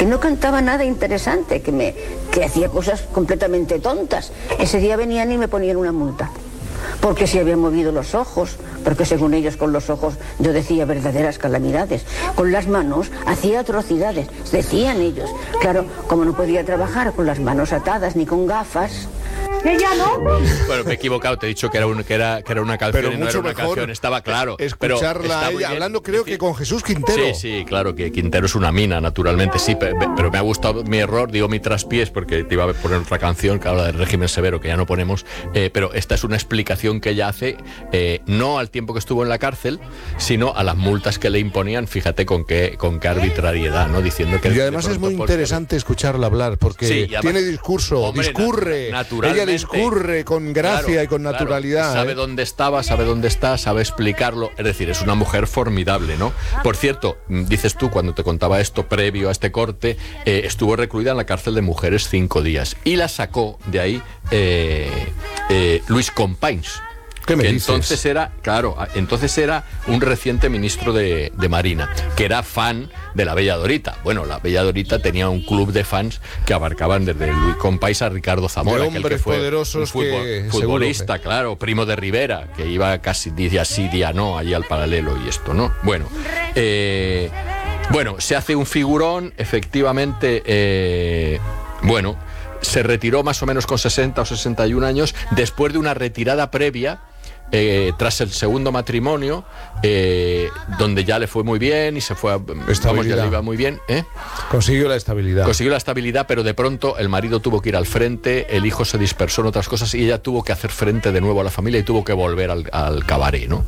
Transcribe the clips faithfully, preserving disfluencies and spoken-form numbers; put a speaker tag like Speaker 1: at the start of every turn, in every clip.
Speaker 1: que no cantaba nada interesante, que, me, que hacía cosas completamente tontas. Ese día venían y me ponían una multa, porque se habían movido los ojos, porque según ellos con los ojos yo decía verdaderas calamidades, con las manos hacía atrocidades, decían ellos. Claro, como no podía trabajar con las manos atadas ni con gafas...
Speaker 2: ¿Ella no?
Speaker 3: Bueno, me he equivocado, te he dicho que era, un, que era, que era una canción
Speaker 4: pero
Speaker 3: y no era una canción, estaba claro.
Speaker 4: Escucharla
Speaker 3: pero está
Speaker 4: a ella, hablando creo que con Jesús Quintero.
Speaker 3: Sí, sí, claro, que Quintero es una mina, naturalmente, sí, pero, pero me ha gustado mi error, digo mi traspiés, porque te iba a poner otra canción que habla del régimen severo, que ya no ponemos, eh, pero esta es una explicación que ella hace, eh, no al tiempo que estuvo en la cárcel, sino a las multas que le imponían, fíjate con qué, con qué arbitrariedad, ¿no? Diciendo que...
Speaker 4: Y además es muy interesante escucharla hablar, porque sí, además, tiene discurso, hombre, discurre, ella discurre con gracia claro, y con naturalidad.
Speaker 3: Claro. Sabe
Speaker 4: ¿eh?
Speaker 3: dónde estaba, sabe dónde está, sabe explicarlo. Es decir, es una mujer formidable, ¿no? Por cierto, dices tú, cuando te contaba esto previo a este corte, eh, estuvo recluida en la cárcel de mujeres cinco días y la sacó de ahí eh, eh, Luis Companys.
Speaker 4: ¿Qué me
Speaker 3: que
Speaker 4: dices?
Speaker 3: Entonces era, claro, entonces era un reciente ministro de, de Marina, que era fan de la Bella Dorita. Bueno, la Bella Dorita tenía un club de fans que abarcaban desde Luis Companys a Ricardo Zamora,
Speaker 4: de
Speaker 3: que fue
Speaker 4: poderosos
Speaker 3: un futbol,
Speaker 4: que,
Speaker 3: futbolista,
Speaker 4: que...
Speaker 3: claro, primo de Rivera, que iba casi día sí, día no, allí al paralelo y esto, ¿no? Bueno, eh, bueno, se hace un figurón, efectivamente, eh, bueno, se retiró más o menos con sesenta o sesenta y un años, después de una retirada previa. Eh, tras el segundo matrimonio, eh, donde ya le fue muy bien y se fue a,
Speaker 4: pues
Speaker 3: ya le iba muy bien, ¿eh?
Speaker 4: Consiguió la estabilidad.
Speaker 3: Consiguió la estabilidad, pero de pronto el marido tuvo que ir al frente, el hijo se dispersó en otras cosas y ella tuvo que hacer frente de nuevo a la familia y tuvo que volver al, al cabaret, ¿no?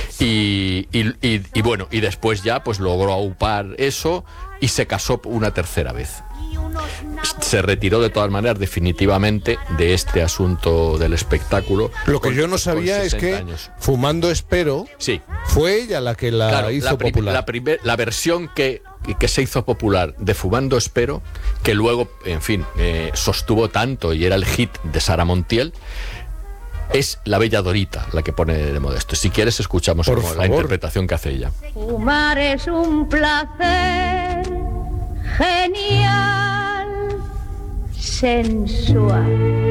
Speaker 3: Y, y, y, y bueno, y después ya pues logró aupar eso y se casó una tercera vez. Se retiró de todas maneras definitivamente de este asunto del espectáculo.
Speaker 4: Lo que
Speaker 3: con,
Speaker 4: yo no sabía es que
Speaker 3: años.
Speaker 4: Fumando Espero,
Speaker 3: sí,
Speaker 4: fue ella la que la
Speaker 3: claro,
Speaker 4: hizo
Speaker 3: la prim-
Speaker 4: popular.
Speaker 3: La, primer, la versión que, que se hizo popular de Fumando Espero, que luego, en fin, eh, sostuvo tanto y era el hit de Sara Montiel, es la Bella Dorita la que pone de Modesto. Si quieres escuchamos
Speaker 4: Por
Speaker 3: la
Speaker 4: favor.
Speaker 3: interpretación que hace ella.
Speaker 2: Fumar es un placer genial, sensual.